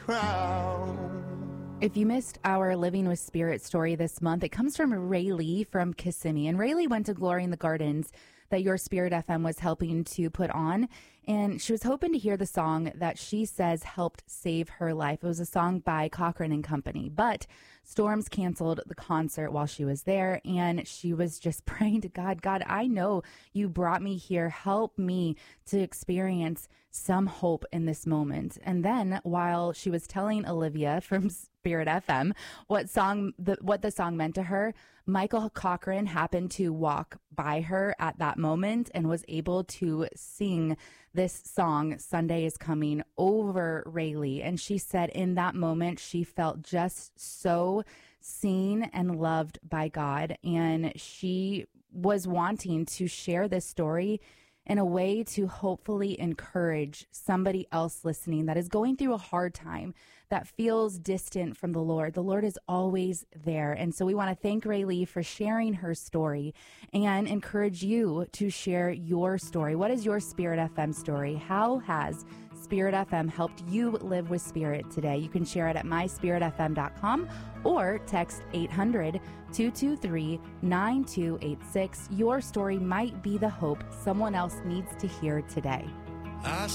crown. If you missed our Living with Spirit story this month, it comes from Rayleigh from Kissimmee. And Rayleigh went to Glory in the Gardens that Your Spirit FM was helping to put on. And she was hoping to hear the song that she says helped save her life. It was a song by Cochran and Company. But storms canceled the concert while she was there. And she was just praying to God, God, I know you brought me here. Help me to experience some hope in this moment. And then while she was telling Olivia from Spirit FM what the song meant to her, Michael Cochran happened to walk by her at that moment and was able to sing this song, Sunday is Coming, over Rayleigh. And she said in that moment, she felt just so seen and loved by God. And she was wanting to share this story in a way to hopefully encourage somebody else listening that is going through a hard time, that feels distant from the Lord. The Lord is always there. And so we want to thank Rayleigh for sharing her story and encourage you to share your story. What is your Spirit FM story? How has Spirit FM helped you live with Spirit today? You can share it at myspiritfm.com or text 800-223-9286. Your story might be the hope someone else needs to hear today.